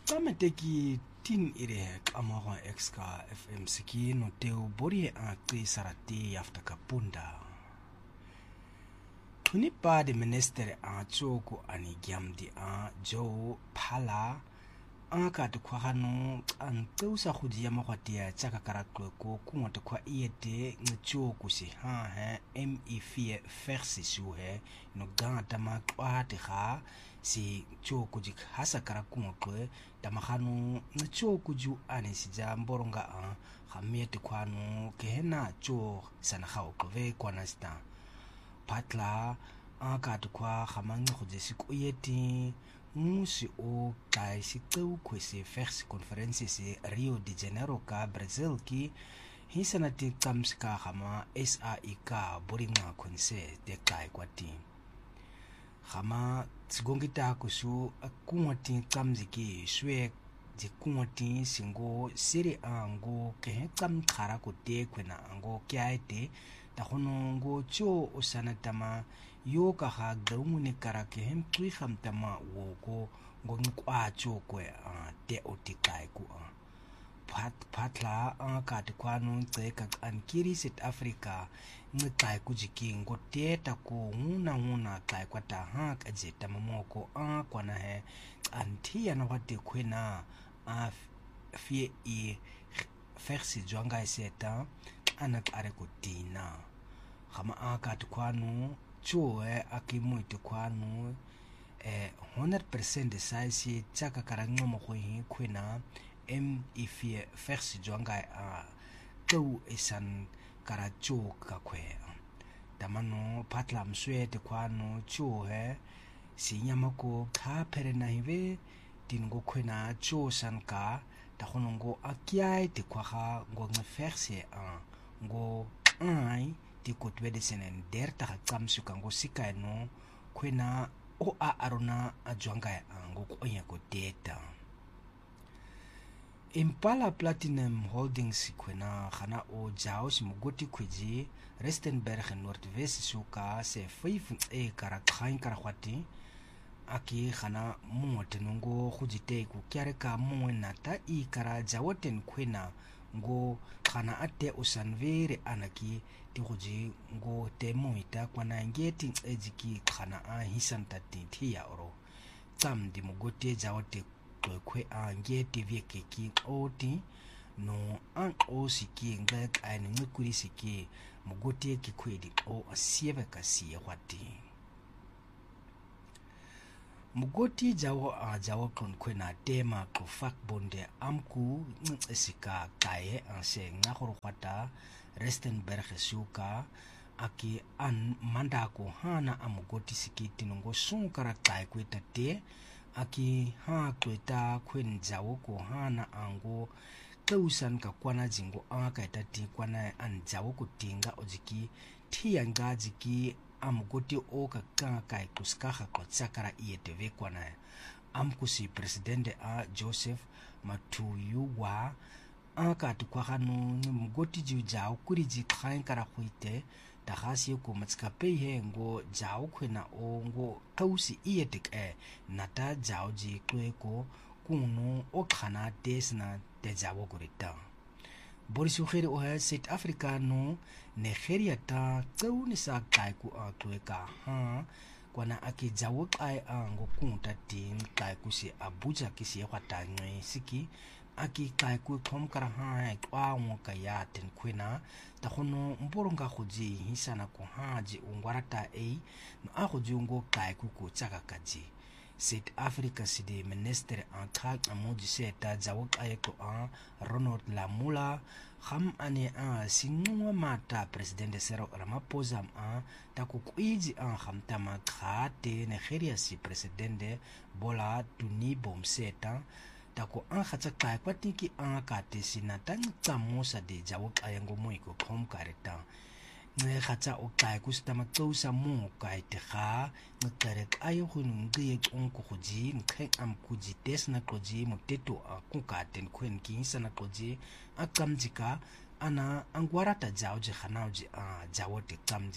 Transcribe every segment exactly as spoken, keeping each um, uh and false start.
Kameteki tin ire kamaho exka F M siki no teo bori a kri sarati after kapunda. Tunipa de minister a choko ani gyamdi a jo pala a ka te kwa hano an teusa khudi ya makwatia chaka karakwe ko kuma te kwa iete ngchoko si ha he M I F fersi su he no ganta ma kwa te ha si choko jik hasa karakuma kwe tamahanu choko ju ane si jamboronga a khamiete kwano kehena cho sana khao kwe kwa nasta patla a ka te kwa khamangi khudi si kuyeti musi o kai si teu kwesi fersi conference si Rio de Janeiro ka Brazil ki hisana ti kamska khama S A I ka boringa konse de kai kwati khama tsigongita kusu akumati kamziki shwe jikumati singo siri ango ke kam khara ko te kwena ango kyaite ta khono ngo cho osana tama yo ka ha gaumuni karake hem tui kham tama wo ko ngo nkwa cho kwe te otikai ku a pat patla a ka te kwano tse ka ankiri South Africa ngai ku jiki ngo te ta ko nguna nguna kai kwata ha ka je tamamoko a kwana he antia na wate kwena a fie i fersi jwanga iseta ana kare ko tina khama a ka te kwano choe akimu te kwano eh one hundred percent de size chaka karangmo mo hi kwena M I F fersi jwanga a tu isan karacho ka kwe tamano patla mswe te kwano choe si nyamako ka pere na hive tingo kwena cho sanka ta khonongo akiai te kwaha ngo ngeferse a ngo ai ti kotwede senen derta kamsuka ngo sikaino kwena o a arona ajwanga ngo konya ko data Impala Platinum Holdings kwena khana o jaos mugoti kwiji Rustenburg Noordwest suka se five e kara khain kara khwati aki khana mote nongo khujite ku kyareka mo nata i kara jawoten kwena ngo khana ate usanvere anaki ti khuji ngo te moita kwana ngeti ejiki khana a hisanta tinthia oro tsam di mugoti jawote kwe a ngeti veke ki oti no an o siki ngak ani ngukuri siki mugoti ki kwedi o asiebe kasi wati mugoti jawo a jawo kon kwena tema ko fak bonde amku ntsika kaye anse ngakoro kwata Rustenburg suka aki an mandako hana amugoti siki tinongo sunkara kai kweta te aki ha kweta kwen jawo ko hana ango tausan ka kwana jingo aka itati kwana an jawo ko tinga ojiki tianga jiki amgoti o ka ka kai kuska ha ko tsakara ietv kwana amkusi presidente a Joseph Matuyuwa aka tukwa hanu mgoti ju jawo kuri ji khain kara khuite tahasi ko matskape he ngo jao kwena o ngo kausi ietik e nata jao ji kwe ko kuno o khana desna te jawo kurita Boris Ukhere o ha South Africa no Nigeria ta tsauni sa kai ku a kwe ka ha kwana aki jawo kai a ngo kunta tin kai ku si Abuja ki si kwata ngwe siki aki kai ku thom kara ha kwa ngo ka ya ten kwena ta khono mboronga khoji hisana ko haji ungwarata e no a khoji ngo kai ku ko tsaka kaji South Africa sidi minister en track amoji seta jawo kai ko a Ronald Lamula kham ane a sinwa mata president Cyril Ramaphosa a ta ku kuiji a khamtama khate Nigeria si president Bola Tinubu seta tako an khatsa kai kwatiki an kate sinata tsamosa de jawo kayango moiko khom kareta nge khatsa o kai kustama tsosa mo kai te kha ngare ayo khunu ngi onko khoji nkhe am kuji tesna koji moteto a kukaten kwen ki sana koji akamjika ana angwarata jawo je khanauji a jawo te kamjika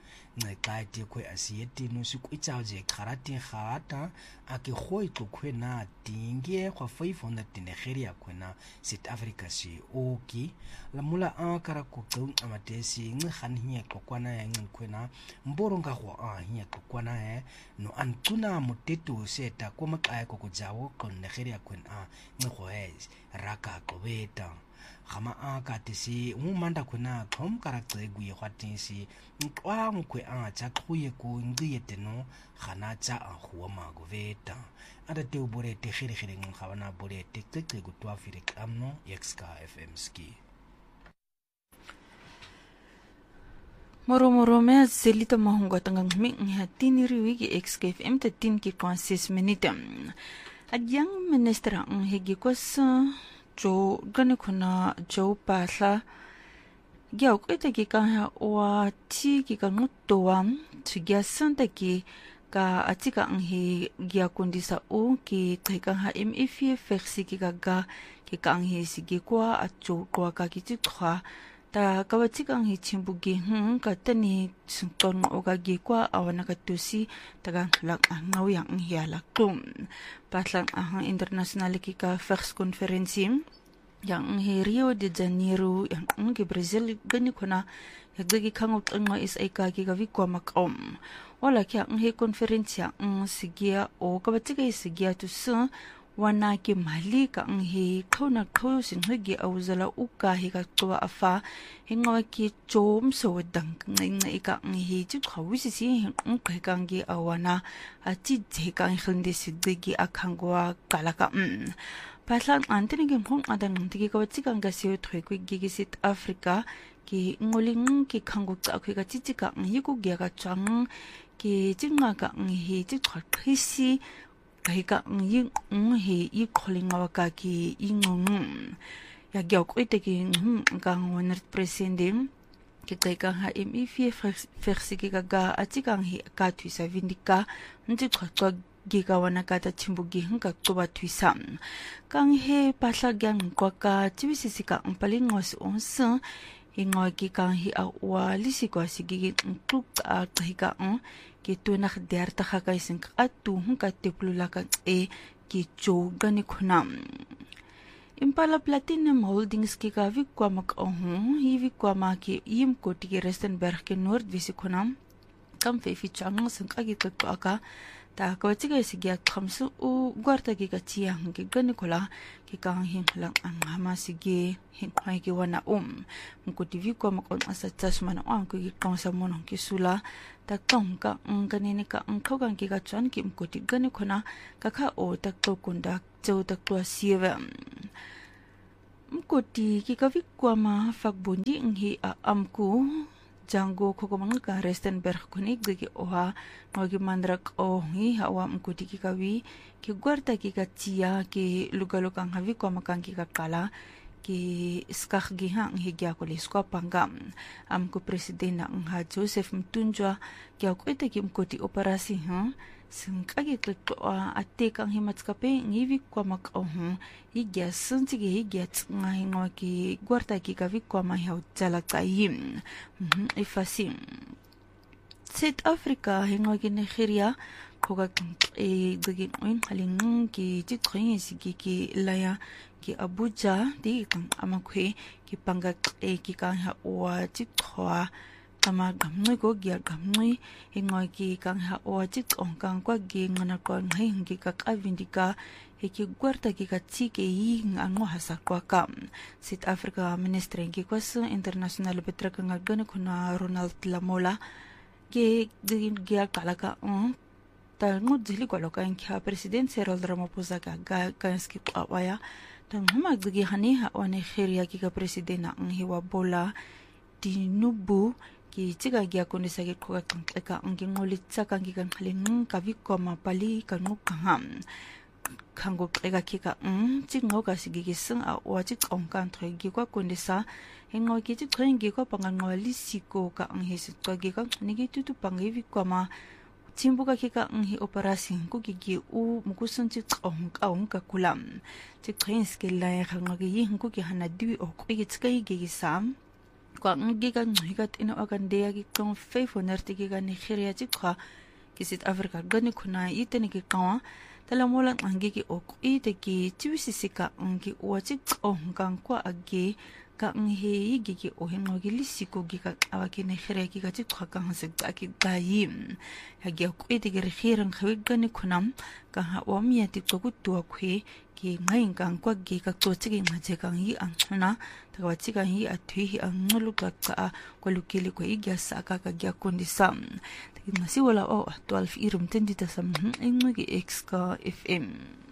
nceqaiti kwe asiyetinu sikwitsao je karate khata ake khoi kwe na tingie kwa five hundred Nigeria kwena South Africa si oki la mula akara ko tsu amatesi ngi khanhiya kokwana ya ngi kwena mboronga go a hiya kokwana he no antuna mutetu seta kwa makaya ko kujawo ko Nigeria kwena ngi go he raka kobeta khama aka tisi umanda kwena khom karakcegu ye khwatisi nkwa nkwe a tsa khuye ko ngiye teno khana tsa a khuwa magoveta ada te ubore te khire khire ngkhabana bore te tsetse ku twa fire kamno Xka F M ski moro moro me zelita mahunga tangang mi ha tiniri ki Xka F M te tin ki six minute adyang minister ang higi kwasa jo gane khona jo pasla gya kwete ki ka ha wa ti ki ka ngutwa tsigya santa ki ka atika ang hi gya kondisa o ki teka ha M F versi ki ka ga ki ka ang hi sigi kwa acho kwa ka ki tsikha ta ka watika ang hi chimbugi hm ka tani sungton o ka gi kwa awana ka tusi taga lak ngaw yang hi ala tum paslang ang international ki ka first conference yang hi Rio de Janeiro yang ngi Brazil gani khona yaggi khango tanga is ai ka ki ka wi kwa makom wala kya ngi conference ang sigia o ka batika sigia tu sa wana ki mali ka ngi khona kho sin higi awzala uka hi ka twa afa hinga ki chom so dang ngai ngai ka ngi ji khawi si si ng ka kangi awana a chi je ka khindi sidgi akhangwa kalaka um paslang antini ki khong adang tigi ka batika nga siyo thoi ku gi South Africa ki ngoling ki khangu cha khu ka chi chi ka ngi ku gya ka chang ki jinga ka ngi ji khisi kai ka ngi ngi i kholinga ka ki ingong ya gya ku ite ki ka ngona president ki kai ka ha M F versi ki ka ga atika ngi ka twisa vindika nti khotwa gi ka wana ka ta chimbugi hanga toba twisam kang he pasla gyang kwa ka chiwisisi ka mpalingos onsa ingwa ki kang hi awa lisi kwa sigi ntuk a ka on ki tu na khder ta kha ka isin ka tu hanga teplula ka e ki cho gani khunam Impala Platinum Holdings ki ka vi kwa mak on hi vi kwa ma ki yim ko ti Rustenburg ki nord visi khunam kam fe fi chang sang ka gi ka ka ta ko chiga sigya khamsu u gwarta gi ka chiang gi gani kola ki kang hin lang ang hama sige hin khai ki wana um ko tv ko ma kon asa chasman ang ko gi kang sa mon ki sula ta kang ka ang kanini ka ang khogang ki ka chan ki ko ti gani khona ka kha o tak to kunda chau tak to sieva ko ti ki ka vi kwa ma fak bondi ng hi a amku Jango kokomang ka Rustenburg kunig gi oha ngogi mandrak o hi hawa mkuti ki kawi ki gwarta ki ka chia ki lugalukang havi ko makang ki kakala ki skakh gi hang hi gya ko liskwa pangam am ko president na ha Joseph Mtunjwa ki ko ite ki mkuti operasi ha singkagi klikto ate kang himatskape ngivi kwa makaw hi gya sunti gi hi gya nga hingo ki gwarta ki kavi kwa ma hiaw jala tayim ifasim South Africa hingo ki Nigeria koga e dagi oin haling ki jitkhoi sigi ki laya ki Abuja di kang amakwe ki panga e ki kang ha wa jitkhwa tama gamnui ko gya gamnui hingo ki kang ha wa jit ong kang kwa gi ngana ko ngai ngi ka ka vindika e ki gwarta ki ka chi ke yi ngano hasa kwa kam South Africa Minister ki kwasu international betra kang gane kuna Ronald Lamola ke di gya kalaka on ta ngut jili ko lokan kha president Cyril Ramaphosa ka ga kanski awaya tang huma gi hani ha one khiria ki ka president na hiwa bola Tinubu ki chiga gya kone sa ko ka ka anging ngolit sa kang gi kan khaling ka vi ko ma pali kan ngu kaham khango ka ki ka um chingo ka sigi gi sung a wa chi ong kan thoi gi ko kone sa hengo ki chi thoi gi ko pangan ngoli siko ka ang his ko gi ka ni gi tu tu pang vi ko ma chimbuka ki ka ang hi operasi ko gi gi u mukusun chi ong ka ong ka kulam chi train skill la ya khango gi ko gi hana dui o ko gi tskai gi sam kwa ngiga ngigat ino agandea ki kong faithful nerti ki ga Nigeria ti kwa ki South Africa gani kuna ite ni ki kawa tala mola ngi ki ok ite ki tiwisisika ngi wati o ngang kwa agi ka ngi gi ki o hengo gi lisiko gi ka awaki Nigeria ki ga ti kwa ka hanse ki gayim ya gi ok ite ki rikhiran khwi gani kuna ka ha o mi ati ku tu khwi ki ngai ngang kwa gi ka to chi gi ngaje ka ngi angchuna ta wa chi ka ngi athui ang ngulu ka ka ko lukili ko igya sa ka ka gya kondisam ta gi masi wala o twelve irum tendita sam ngi X K F M